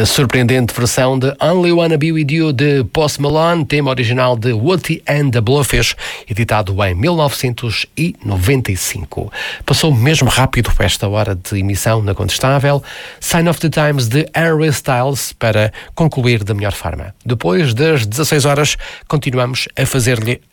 a surpreendente versão de Only Wanna Be With You de Post Malone, tema original de Woody and the Blowfish, editado em 1995. Passou mesmo rápido esta hora de emissão na Contestável. Sign of the Times de Harry Styles para concluir da melhor forma. Depois das 16 horas, continuamos a fazer-lhe